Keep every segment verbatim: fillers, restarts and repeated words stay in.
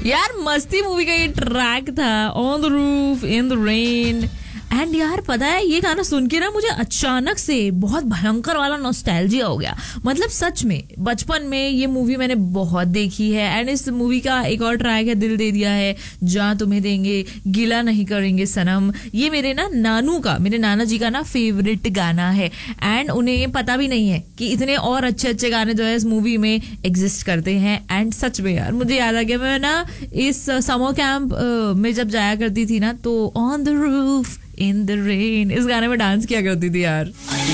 यार मस्ती मूवी का ये ट्रैक था, on the roof in the rain. And यार पता है ये गाना सुन के ना मुझे अचानक से बहुत भयंकर वाला नॉस्टैल्जिया हो गया। मतलब सच में बचपन में ये मूवी मैंने बहुत देखी है। एंड इस मूवी का एक और ट्रैक है दिल दे दिया है, जहाँ तुम्हें देंगे, गिला नहीं करेंगे सनम। ये मेरे ना नानू का, मेरे नाना जी का ना फेवरेट गाना है। एंड उन्हें ये पता भी नहीं है कि इतने और अच्छे अच्छे गाने जो है इस मूवी में एग्जिस्ट करते हैं। एंड सच में यार मुझे याद आ गया, मैं ना इस समर कैंप में जब जाया करती थी ना, तो on the roof in the rain इस गाने में डांस किया करती थी यार।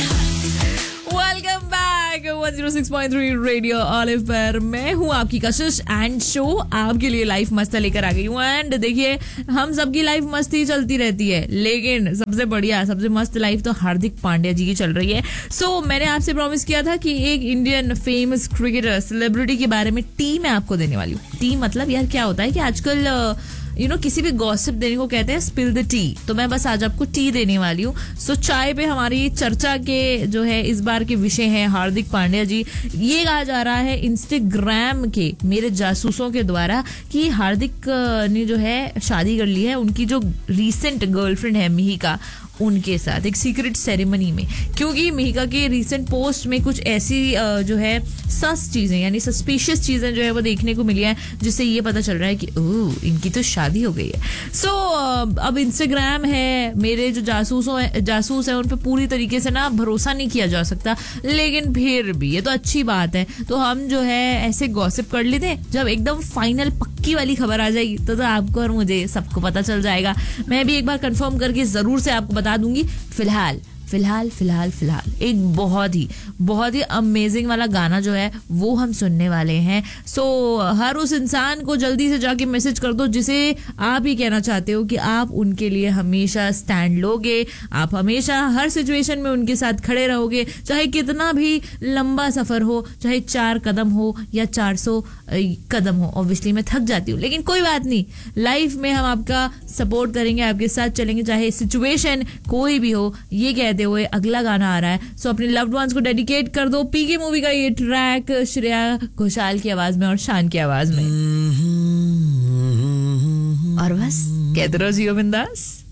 Welcome back one zero six point three radio olive पर मैं हूँ आपकी कशिश एंड शो आपके लिए लाइफ मस्त लेकर आ गई हूँ। एंड देखिए हम सबकी लाइफ मस्ती चलती रहती है, लेकिन सबसे बढ़िया सबसे मस्त लाइफ तो हार्दिक पांड्या जी की चल रही है। सो so, मैंने आपसे प्रॉमिस किया था कि एक इंडियन फेमस क्रिकेटर सेलिब्रिटी के बारे में टी मैं आपको देने वाली हूँ। टी मतलब यार क्या होता है कि आजकल यू नो किसी भी गॉसिप देने को कहते हैं स्पिल द टी, तो मैं बस आज आपको टी देने वाली हूँ। सो चाय पे हमारी चर्चा के जो है इस बार के विषय हैं हार्दिक पांड्या जी। ये कहा जा रहा है इंस्टाग्राम के मेरे जासूसों के द्वारा कि हार्दिक ने जो है शादी कर ली है उनकी जो रीसेंट गर्लफ्रेंड है मिहिका, उनके साथ एक सीक्रेट सेरेमनी में। क्योंकि मिहिका के रीसेंट पोस्ट में कुछ ऐसी जो है सस चीजें यानी सस्पिशियस चीजें जो है वो देखने को मिली है, जिससे ये पता चल रहा है कि ओह इनकी तो शादी हो गई है। सो so, अब इंस्टाग्राम है, मेरे जो जासूसों जासूस है उन पे पूरी तरीके से ना भरोसा नहीं किया जा सकता, लेकिन फिर भी ये तो अच्छी बात है। तो हम जो है ऐसे गॉसिप कर लेते हैं, जब एकदम फाइनल पक्की वाली खबर आ जाएगी तो, तो आपको और मुझे सबको पता चल जाएगा। मैं भी एक बार कंफर्म करके जरूर से आपको बता दूंगी। फिलहाल फिलहाल फिलहाल फिलहाल एक बहुत ही बहुत ही अमेजिंग वाला गाना जो है वो हम सुनने वाले हैं। सो so, हर उस इंसान को जल्दी से जाके मैसेज कर दो जिसे आप ही कहना चाहते हो कि आप उनके लिए हमेशा स्टैंड लोगे, आप हमेशा हर सिचुएशन में उनके साथ खड़े रहोगे, चाहे कितना भी लंबा सफर हो, चाहे चार कदम हो या चार सौ कदम हो। ऑब्वियसली मैं थक जाती हूँ, लेकिन कोई बात नहीं, लाइफ में हम आपका सपोर्ट करेंगे, आपके साथ चलेंगे, चाहे सिचुएशन कोई भी हो। ये कहते हुए अगला गाना आ रहा है, सो अपने लव्ड वंस को डेडिकेट कर दो। पीके मूवी का ये ट्रैक श्रेया घोषाल की आवाज में और शान की आवाज में, और बस कहते रहो जियो बिंदास।